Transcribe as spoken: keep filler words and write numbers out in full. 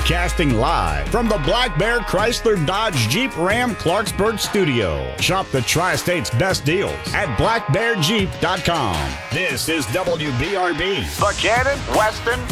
Broadcasting live from the Black Bear Chrysler Dodge Jeep Ram Clarksburg studio. Shop the Tri-State's best deals at black bear jeep dot com. This is W B R B, the Cannon, Weston,